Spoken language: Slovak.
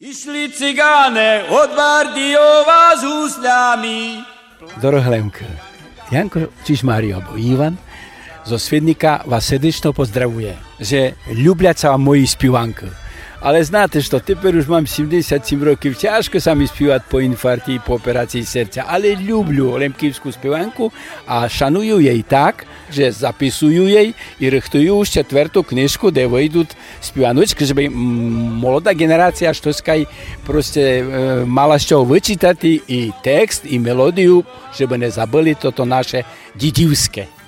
Išli cigáne od Bardijova s husľami. Dorohlemka, Janko Čižmári alebo Ivan zo Svednika vás srdечно pozdravuje, že ľubľať sa vám moji spievanky. Ale znáte, že teper už mám 77 rokov, ťažko sa mi spievať po infarkte, po operácii srdca, ale ľubľu lemkivskú spievanku a šanujú jej tak, že zapisujú jej i rechtujú už 4. knižku, kde vyjdú spievanučky, že by mladá generácia štoskaj proste mala z čoho vyčítať i text, i melódiu, že by nezabili toto naše didivské.